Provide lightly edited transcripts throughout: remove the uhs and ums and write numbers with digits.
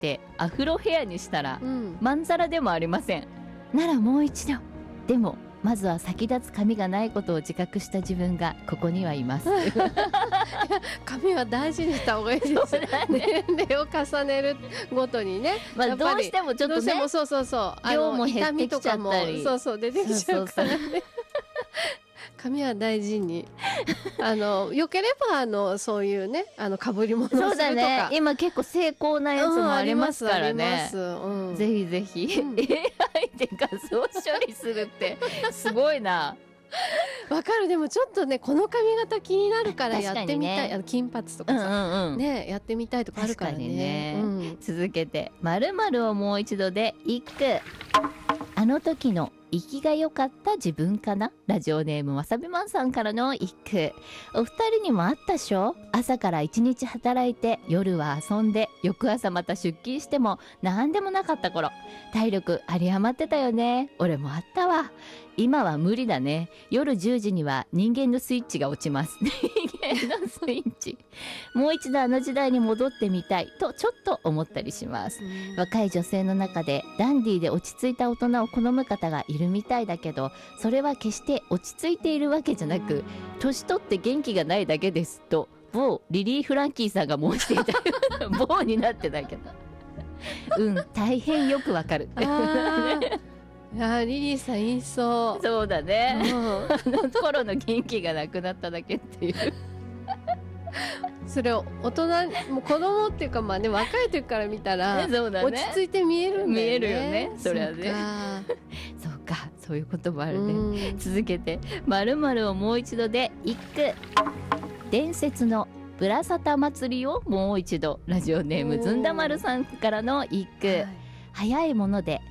ってアフロヘアにしたら、 うんまんざらでもありません。ならもう一度。でもまずは先立つ髪がないことを自覚した自分がここにはいます髪は大事にした方がいいですよ、 そうだね年齢を重ねるごとにね、 まあやっぱりどうしてもちょっとねどうしてもそうそうそう量も減ってきちゃったり痛みとかもそうそう出てきちゃうからね。髪は大事によければそういうねかぶり物をするとか。 そうだね、今結構精巧なやつもありますからね、 あります、うん、 ぜひぜひ、 うん AI で画像処理するってすごいな。 わかる。でもちょっとねこの髪型気になるからやってみたい、 確かにね金髪とかうんさ、 うんうん、 ねやってみたいとかあるからね。 確かにねうん続けて〇〇をもう一度で一句。あの時の生きが良かった自分かな。ラジオネームわさびマンさんからの一句。お二人にもあったっしょ。朝から一日働いて夜は遊んで翌朝また出勤しても何でもなかった頃、体力有り余ってたよね。俺もあったわ。今は無理だね。夜10時には人間のスイッチが落ちます。人間のスイッチ。もう一度あの時代に戻ってみたいとちょっと思ったりします。若い女性の中でダンディーで落ち着いた大人を好む方がいるみたいだけど、それは決して落ち着いているわけじゃなく、年取って元気がないだけですと某リリー・フランキーさんが申していた。某になってたけど大変よくわかる。 いやリリーさん言いそうそうだね、 うんあの頃の元気がなくなっただけっていうそれを大人もう子供っていうかまあね若い時から見たら、 そうだね、 落ち着いて見えるんだよね。 見えるよねそりゃねそそうか、そういうこともあうかるね、 うん続けて〇〇をもう一度で一句。伝説のぶらさた祭りをもう一度。ラジオネームずんだまるさんからの一句、 はい早いもので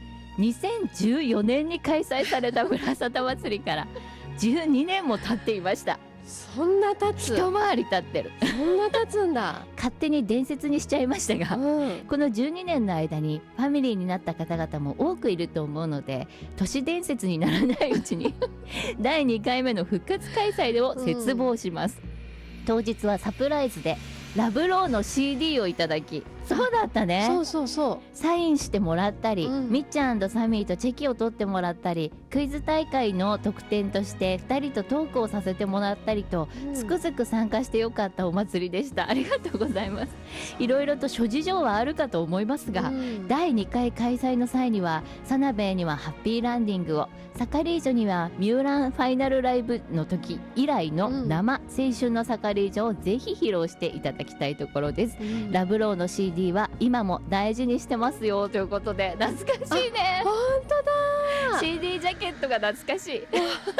2014年に開催されたぶらさた祭りから12年も経っていました。 そんな経つ一回り経ってる。 そんな経つんだ、 勝手に伝説にしちゃいましたが、 うんこの12年の間にファミリーになった方々も多くいると思うので、都市伝説にならないうちに第2回目の復活開催を切望します、当日はサプライズでラブローの CD をいただき、そうだったね、 そうそうそサインしてもらったり、 うんみっちゃんとサミーとチェキを取ってもらったり、クイズ大会の特典として2人とトークをさせてもらったりと、 う、 つくづく参加してよかったお祭りでした。ありがとうございます。いろいろと諸事情はあるかと思いますが、 うん第2回開催の際にはサナベイにはハッピーランディングを、サカリージョにはミューランファイナルライブの時以来の生青春のサカリージョをぜひ披露していただきたいところです。 うんラブローの CD は今も大事にしてますよということで、懐かしいね。 本当だ CD ジャケットが懐かしい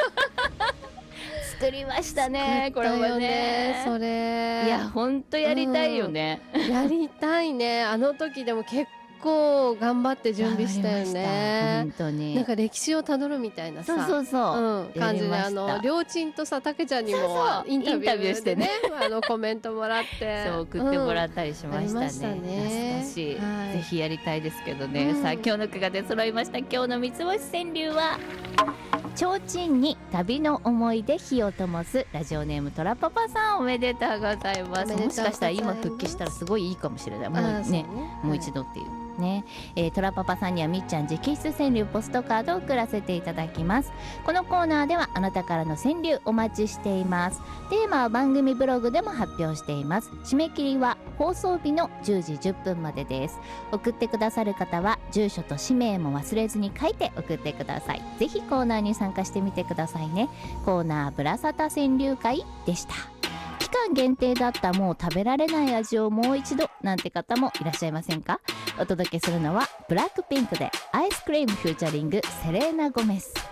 作りましたね、これはだよね。 それいやほんとやりたいよね、 やりたいね。あの時でも結構頑張って準備したよね。 本当になんか歴史をたどるみたいなさ、 そうそう、 うん、感じでやりましたりょーちんとさたけちゃんにもそうそうインタビインタビュューしててーしねねコメントもらってそう送ってもらったりしましたね、 ありましたね懐かしい、 はいぜひやりたいですけどね、 うんさあ今日の句が出揃いました。今日の三つ星川柳は提灯に旅の思い出火を灯す。ラジオネームトラパパさん、おめでとうございます。 おめでとうございますもしかしたら今復帰したらすごいいいかもしれない。もうあーそうねもう一度っていうね、トラパパさんにはみっちゃん直筆川柳ポストカードを送らせていただきます。このコーナーではあなたからの川柳お待ちしています。テーマは番組ブログでも発表しています。締め切りは放送日の10時10分までです。送ってくださる方は住所と氏名も忘れずに書いて送ってください。ぜひコーナーに参加してみてくださいね。コーナーぶらさた川柳会でした。期間限定だったもう食べられない味をもう一度なんて方もいらっしゃいませんか？お届けするのはブラックピンクでアイスクリームフューチャリングセレーナ・ゴメス。